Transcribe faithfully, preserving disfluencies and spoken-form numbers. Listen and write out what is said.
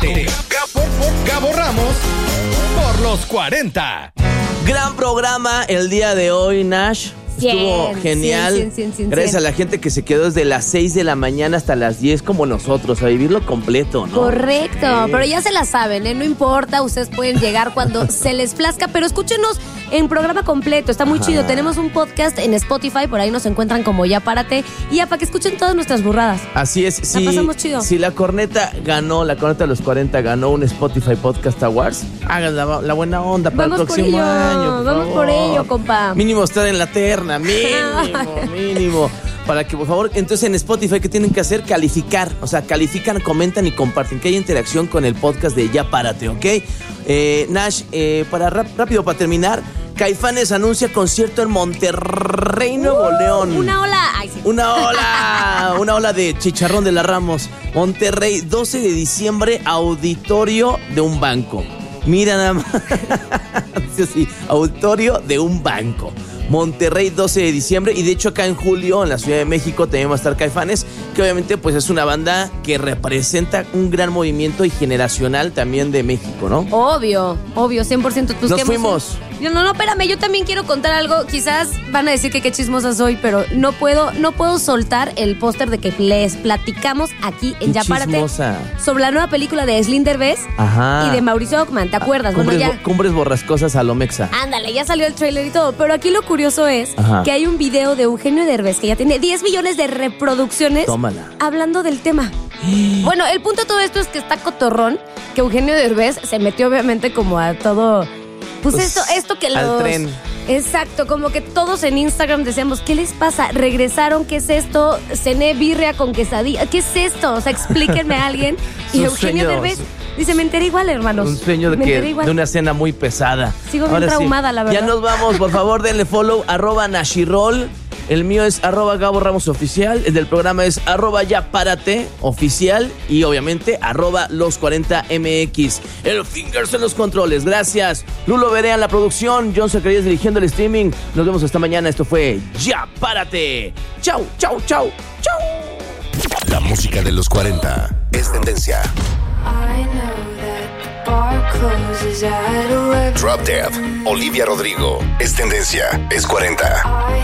Párate. Gabo, Gabo Ramos por los cuarenta. Gran programa el día de hoy, Nash. Estuvo cien, genial. cien, cien, cien, Gracias cien. a la gente que se quedó desde las seis de la mañana hasta las diez como nosotros, a vivirlo completo, ¿no? Correcto, Sí. pero ya se la saben, ¿eh? No importa, ustedes pueden llegar cuando se les plazca, pero escúchenos en programa completo, está muy Ajá. chido. Tenemos un podcast en Spotify, por ahí nos encuentran como Ya Párate, y ya para que escuchen todas nuestras burradas. Así es. Si, pasamos chido. si la corneta ganó, la corneta de los cuarenta ganó un Spotify Podcast Awards, hagan la, la buena onda para Vamos el por próximo ello, año. por vamos por favor. ello, compa. Mínimo estar en la terna, mínimo, mínimo. Para que, por favor, entonces en Spotify, ¿qué tienen que hacer? Calificar. O sea, califican, comentan y comparten. Que haya interacción con el podcast de Ya Párate, ¿ok? Eh, Nash, eh, para rap- rápido, para terminar, Caifanes anuncia concierto en Monterrey, Nuevo Uh, León. Una ola. Ay, sí. Una ola, una ola de Chicharrón de la Ramos. Monterrey, doce de diciembre, auditorio de un banco. Mira nada más. Sí, sí, auditorio de un banco. Monterrey, doce de diciembre. Y de hecho acá en julio, en la Ciudad de México, también va a estar Caifanes, que obviamente pues es una banda que representa un gran movimiento y generacional también de México, ¿no? Obvio, obvio, cien por ciento. Pues Nos qué fuimos. emoción. No, no, no, espérame, yo también quiero contar algo. Quizás van a decir que qué chismosa soy, pero no puedo, no puedo soltar el póster de que les platicamos aquí en Qué Ya Párate chismosa. sobre la nueva película de Slim Derbez Ajá. y de Mauricio Ockman, ¿te acuerdas? Cumbres, Bueno, ya. cumbres borrascosas a lo mexa. Ándale, ya salió el tráiler y todo, pero aquí lo curioso es Ajá. que hay un video de Eugenio Derbez que ya tiene diez millones de reproducciones Tómala. hablando del tema. Bueno, el punto de todo esto es que está cotorrón, que Eugenio Derbez se metió obviamente como a todo, pues, Pues, esto, esto que los... al tren. Exacto, como que todos en Instagram decíamos, ¿qué les pasa? ¿Regresaron? ¿Qué es esto? ¿Cené birria con quesadilla? ¿Qué es esto? O sea, explíquenme a alguien. Y Sus Eugenio sueños. Derbez dice, me enteré igual, hermanos. Un sueño de, me que, enteré igual. de una cena muy pesada. Sigo bien traumada, la verdad. Ya nos vamos, por favor, denle follow, arroba Nashirol. El mío es arroba Gabo Ramos Oficial. El del programa es arroba Ya Párate Oficial. Y obviamente arroba Los cuarenta M X. El Fingers en los controles. Gracias. Lulo Berea en la producción. John Zacarías dirigiendo el streaming. Nos vemos hasta mañana. Esto fue Ya Párate. Chau, chau, chau, chau. La música de los cuarenta es tendencia. I know that the bar closes at eleven. Drop Dead, Olivia Rodrigo. Es tendencia, es cuarenta. I